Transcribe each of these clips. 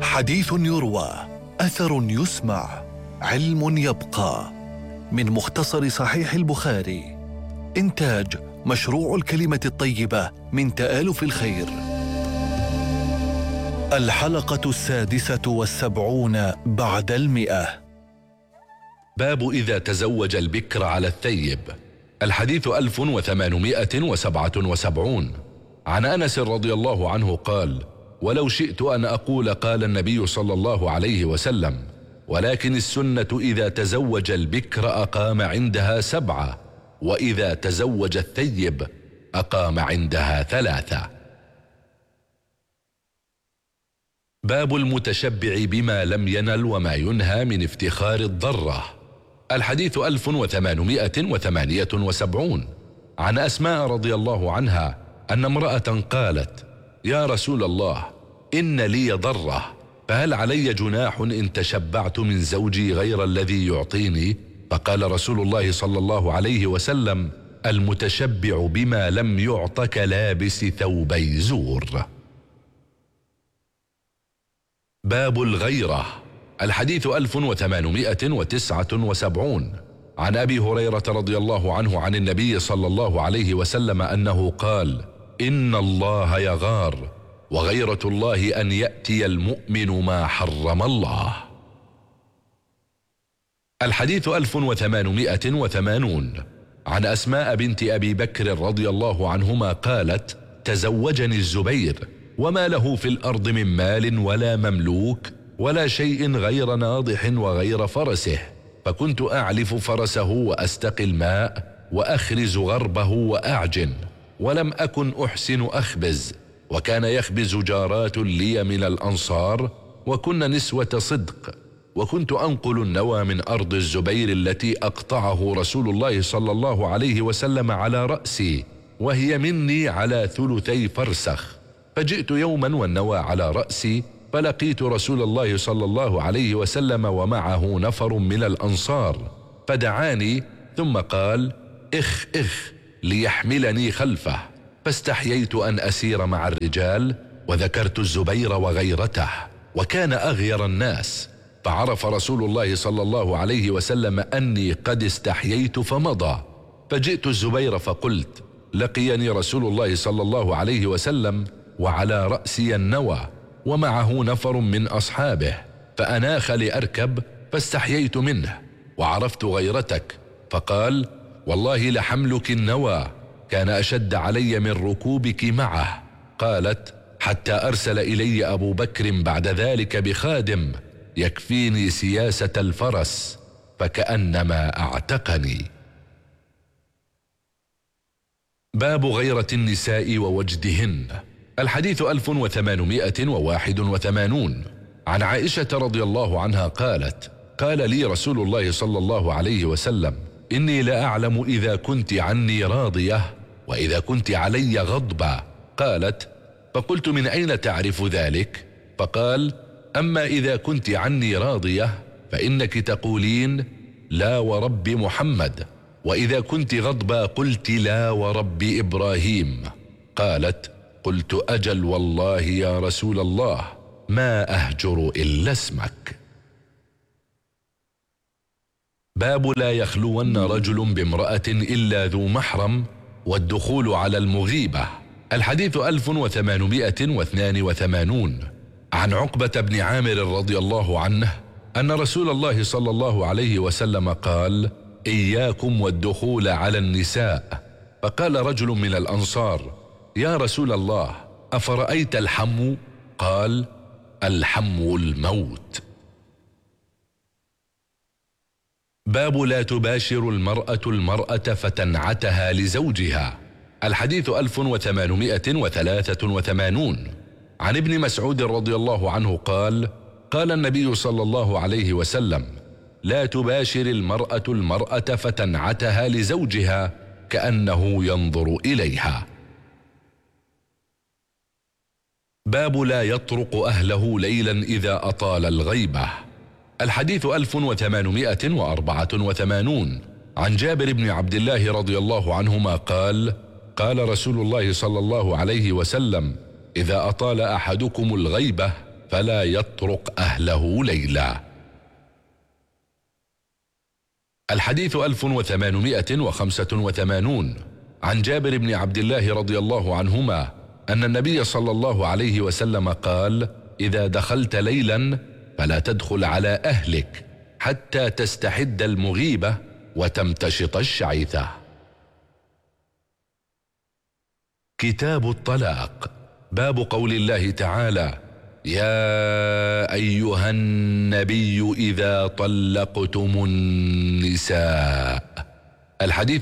حديث يروى، أثر يسمع، علم يبقى. من مختصر صحيح البخاري. إنتاج مشروع الكلمة الطيبة من تآلف الخير. الحلقة 76 بعد 100. باب إذا تزوج البكر على الثيب. الحديث 1877. عن أنس رضي الله عنه قال: ولو شئت أن أقول قال النبي صلى الله عليه وسلم، ولكن السنة إذا تزوج البكر أقام عندها 7، وإذا تزوج الثيب أقام عندها 3. باب المتشبع بما لم ينل وما ينهى من افتخار الضرة. الحديث 1878. عن أسماء رضي الله عنها أن امرأة قالت: يا رسول الله، إن لي ضرة، فهل علي جناح إن تشبعت من زوجي غير الذي يعطيني؟ فقال رسول الله صلى الله عليه وسلم: المتشبع بما لم يعط كلابس ثوبي زور. باب الغيرة. الحديث 1879. عن أبي هريرة رضي الله عنه عن النبي صلى الله عليه وسلم أنه قال: إن الله يغار، وغيرة الله أن يأتي المؤمن ما حرم الله. الحديث 1880. عن أسماء بنت أبي بكر رضي الله عنهما قالت: تزوجني الزبير، وما له في الأرض من مال ولا مملوك ولا شيء غير ناضح وغير فرسه، فكنت أعلف فرسه وأستقي الماء وأخرز غربه وأعجن، ولم أكن أحسن أخبز، وكان يخبز جارات لي من الأنصار، وكن نسوة صدق، وكنت أنقل النوى من أرض الزبير التي أقطعه رسول الله صلى الله عليه وسلم على رأسي، وهي مني على 2 فرسخ. فجئت يوما والنوى على رأسي، فلقيت رسول الله صلى الله عليه وسلم ومعه نفر من الأنصار، فدعاني ثم قال: إخ إخ ليحملني خلفه، فاستحييت أن أسير مع الرجال، وذكرت الزبير وغيرته، وكان أغير الناس، فعرف رسول الله صلى الله عليه وسلم أني قد استحييت فمضى. فجئت الزبير فقلت: لقيني رسول الله صلى الله عليه وسلم وعلى رأسي النوى ومعه نفر من أصحابه، فأناخ لأركب، فاستحييت منه وعرفت غيرتك، فقال: والله لحملك النوى كان أشد علي من ركوبك معه. قالت: حتى أرسل إلي أبو بكر بعد ذلك بخادم يكفيني سياسة الفرس، فكأنما أعتقني. باب غيرة النساء ووجدهن. الحديث 1881. عن عائشة رضي الله عنها قالت: قال لي رسول الله صلى الله عليه وسلم: إني لأعلم إذا كنت عني راضية وإذا كنت علي غضبة. قالت: فقلت: من أين تعرف ذلك؟ فقال: أما إذا كنت عني راضية فإنك تقولين لا ورب محمد، وإذا كنت غضبة قلت لا ورب إبراهيم. قالت: قلت: أجل والله يا رسول الله، ما أهجر إلا اسمك. باب لا يخلون رجل بامرأة إلا ذو محرم، والدخول على المغيبة. الحديث 1882. عن عقبة بن عامر رضي الله عنه أن رسول الله صلى الله عليه وسلم قال: إياكم والدخول على النساء. فقال رجل من الأنصار: يا رسول الله، أفرأيت الحم؟ قال: الحم الموت. باب لا تباشر المرأة فتنعتها لزوجها. الحديث 1883. عن ابن مسعود رضي الله عنه قال: قال النبي صلى الله عليه وسلم: لا تباشر المرأة فتنعتها لزوجها كأنه ينظر إليها. باب لا يطرق أهله ليلا إذا أطال الغيبة. الحديث 1884. عن جابر بن عبد الله رضي الله عنهما قال: قال رسول الله صلى الله عليه وسلم: إذا أطال أحدكم الغيبة فلا يطرق أهله ليلا. الحديث 1885 عن جابر بن عبد الله رضي الله عنهما أن النبي صلى الله عليه وسلم قال: إذا دخلت ليلا فلا تدخل على أهلك حتى تستحد المغيبة وتمتشط الشعيثة. كتاب الطلاق. باب قول الله تعالى: يا أيها النبي إذا طلقتم النساء. الحديث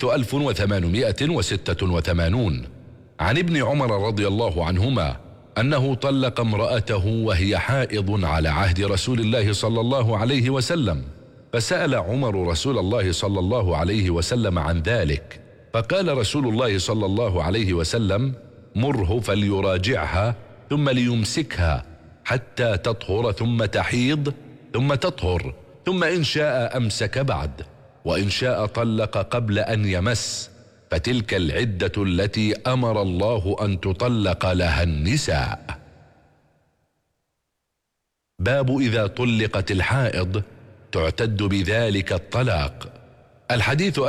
1886 عن ابن عمر رضي الله عنهما أنه طلق امرأته وهي حائض على عهد رسول الله صلى الله عليه وسلم، فسأل عمر رسول الله صلى الله عليه وسلم عن ذلك، فقال رسول الله صلى الله عليه وسلم: مره فليراجعها ثم ليمسكها حتى تطهر ثم تحيض ثم تطهر، ثم إن شاء أمسك بعد، وإن شاء طلق قبل أن يمس، فتلك العدة التي أمر الله أن تطلق لها النساء. باب إذا طلقت الحائض تعتد بذلك الطلاق. الحديث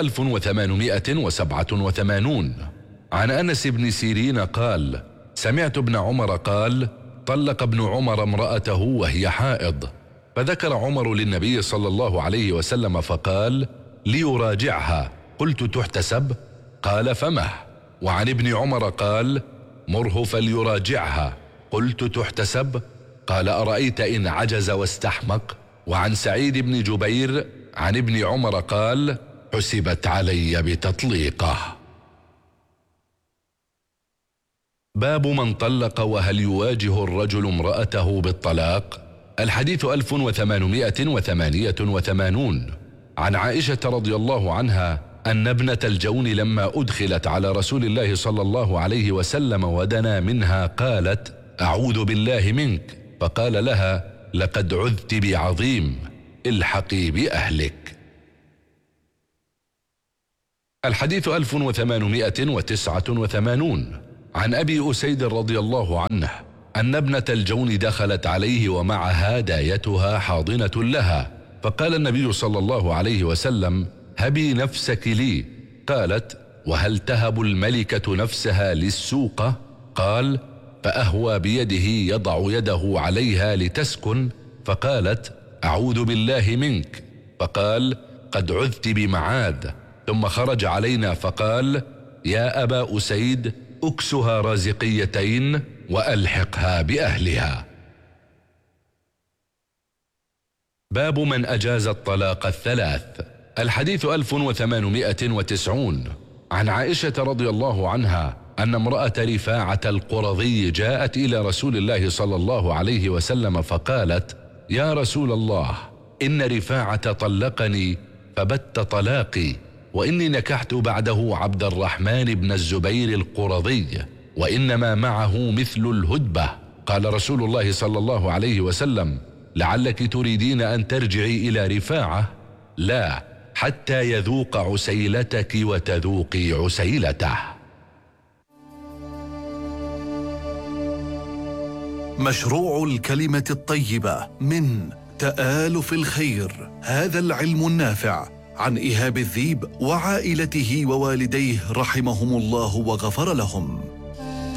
1887 عن أنس بن سيرين قال: سمعت ابن عمر قال: طلق ابن عمر امرأته وهي حائض، فذكر عمر للنبي صلى الله عليه وسلم فقال: ليراجعها. قلت: تحتسب؟ قال: فمه. وعن ابن عمر قال: مره فليراجعها. قلت: تحتسب؟ قال: أرأيت إن عجز واستحمق. وعن سعيد بن جبير عن ابن عمر قال: حسبت علي بتطليقه. باب من طلق وهل يواجه الرجل امرأته بالطلاق. الحديث 1888 عن عائشة رضي الله عنها أن ابنة الجون لما أدخلت على رسول الله صلى الله عليه وسلم ودنا منها قالت: أعوذ بالله منك، فقال لها: لقد عذت بعظيم، الحقي بأهلك. الحديث 1889 عن أبي أسيد رضي الله عنه أن ابنة الجون دخلت عليه ومعها دايتها حاضنة لها، فقال النبي صلى الله عليه وسلم: هبي نفسك لي. قالت: وهل تهب الملكة نفسها للسوقة؟ قال: فأهوى بيده يضع يده عليها لتسكن، فقالت: أعوذ بالله منك، فقال: قد عذت بمعاذ. ثم خرج علينا فقال: يا أبا أسيد، أكسها رازقيتين وألحقها بأهلها. باب من أجاز الطلاق الثلاث. الحديث 1890 عن عائشة رضي الله عنها أن امرأة رفاعة القرظي جاءت إلى رسول الله صلى الله عليه وسلم فقالت: يا رسول الله، إن رفاعة طلقني فبت طلاقي، وإني نكحت بعده عبد الرحمن بن الزبير القرظي، وإنما معه مثل الهدبة. قال رسول الله صلى الله عليه وسلم: لعلك تريدين أن ترجعي إلى رفاعة؟ لا، حتى يذوق عسيلتك وتذوقي عسيلته. مشروع الكلمة الطيبة من تآلف الخير، هذا العلم النافع، عن إيهاب الذيب وعائلته ووالديه رحمهم الله وغفر لهم.